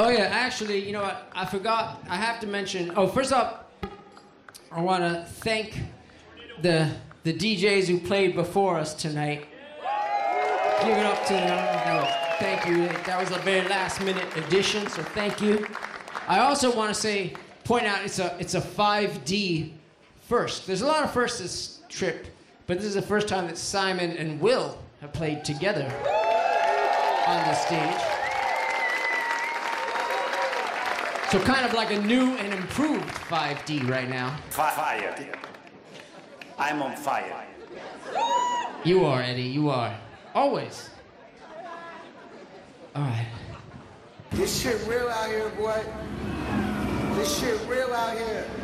Oh yeah, actually, you know what? I forgot. I have to mention. Oh, first up, I want to thank the DJs who played before us tonight. Give it up to them. Thank you. That was a very last-minute addition, so thank you. I also want to point out it's a 5D first. There's a lot of firsts this trip, but this is the first time that Simon and Will have played together on the stage. So kind of like a new and improved 5D right now. Fire. I'm on fire. You are, Eddie, you are. Always. All right. This shit real out here, boy. This shit real out here.